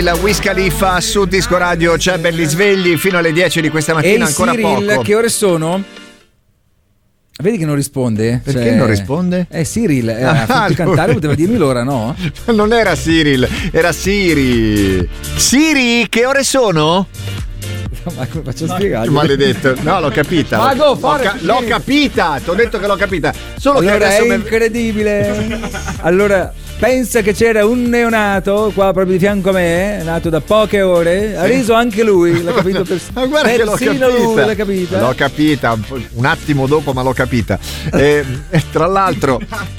La Wiz Khalifa su Disco Radio, c'è belli svegli fino alle 10 di questa mattina, ancora Cyril, poco. Che ore sono? Vedi che non risponde? Perché non risponde? Cyril, finito cantare poteva dirmi l'ora, no? Non era Cyril, era Siri. Siri, che ore sono? Ma come faccio a spiegargli? Maledetto, no, l'ho capita. Mago, l'ho capita, ti ho detto che l'ho capita. Solo allora che adesso è incredibile. Allora, pensa che c'era un neonato qua proprio di fianco a me, nato da poche ore, ha riso anche lui, l'ha capito ma guarda che l'ho capita. Lui l'ha capita. L'ho capita un attimo dopo, ma l'ho capita. E tra l'altro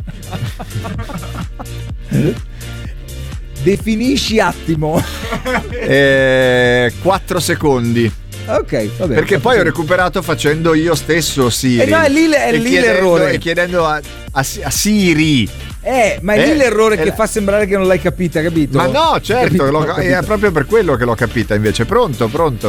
definisci attimo. 4 secondi. Ok, va bene. Perché poi ho recuperato facendo io stesso Siri. No, è lì l'errore. E chiedendo a Siri. Ma è lì l'errore che fa sembrare che non l'hai capita, capito? Ma no, certo, capito. è proprio per quello che l'ho capita invece. Pronto?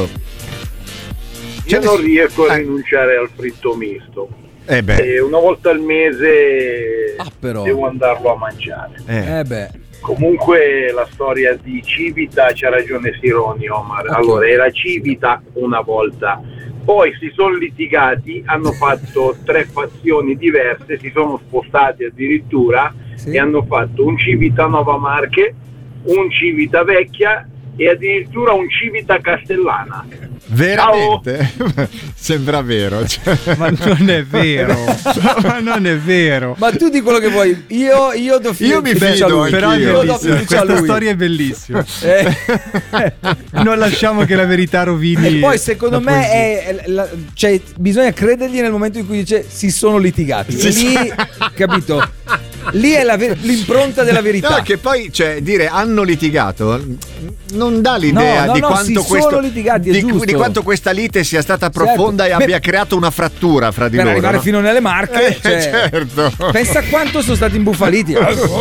Io non riesco a rinunciare al fritto misto. Beh. Una volta al mese però devo andarlo a mangiare. Beh. Comunque la storia di Civita c'ha ragione Sironi, Omar. Okay. Allora era Civita una volta, poi si sono litigati, hanno fatto 3 fazioni diverse, si sono spostati addirittura e hanno fatto un Civita Nova Marche, un Civita Vecchia e addirittura un Civita Castellana. Veramente? Sembra vero. Ma non è vero. Ma non è vero. Ma tu di quello che vuoi. Io mi fido, però è bellissimo. Questa lui. storia è bellissima. Non lasciamo che la verità rovini. E poi secondo me cioè, bisogna credergli nel momento in cui dice si sono litigati. Lì, capito? Lì è l'impronta della verità. No, che poi, cioè, dire hanno litigato non dà l'idea di quanto sono litigati, di quanto questa lite sia stata profonda, certo, e abbia creato una frattura fra di loro. Per arrivare fino nelle Marche, certo. Pensa quanto sono stati imbufaliti.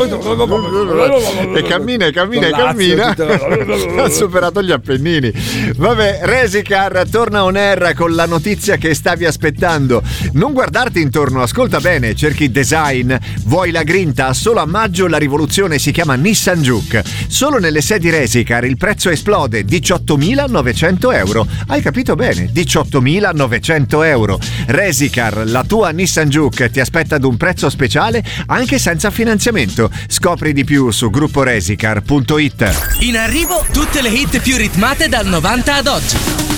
E cammina. Ha superato gli Appennini. Vabbè, Resicar torna on air con la notizia che stavi aspettando. Non guardarti intorno, ascolta bene, cerchi design, vuoi la grinta? Solo a maggio la rivoluzione si chiama Nissan Juke. Solo nelle sedi Resicar il prezzo esplode, 18.900 euro. Hai capito bene, 18.900 euro. Resicar, la tua Nissan Juke ti aspetta ad un prezzo speciale anche senza finanziamento. Scopri di più su grupporesicar.it. In arrivo tutte le hit più ritmate dal 90 ad oggi.